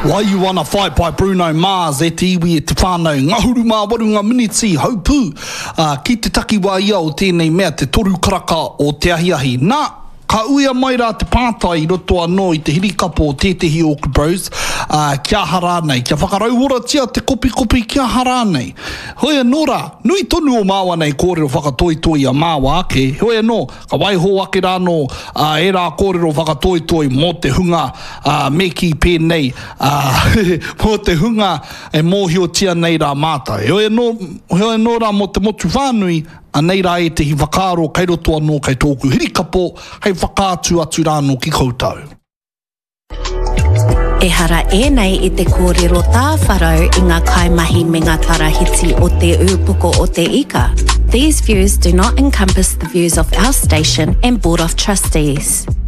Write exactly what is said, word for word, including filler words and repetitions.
Why you wanna fight by Bruno Mars e te iwi e te whānau ngahuru mā warunga miniti haupū uh, ki te takiwa ia o tēnei mea te toru karaka o te ahiahi. Nā, ka uia mai rā te pātai i roto anō i te hirikapo o tētehi Orca Bros uh, kia hara nei, kia whakarauhora tia te kopi kopi kia hara nei. Hoi anō rā, nui tonu o māua nei kōrero whakatoitoi a māua ake. Hoi anō, ka waiho ake rā no uh, e rā kōrero whakatoitoi mō te hunga uh, me ki pēnei uh, mō te hunga e mōhio tia nei rā mātai. Hoi anō, hoi anō rā mō te motu whānui a nei rā e te hi whakaro kai roto anō kai tōku hirikapo hei whakātu atu rāno ki koutou. E hara e nei i te kōrero tā wharau i ngā kaimahi me ngā tarahiti o te ūpuko o te ika. These views do not encompass the views of our station and Board of Trustees.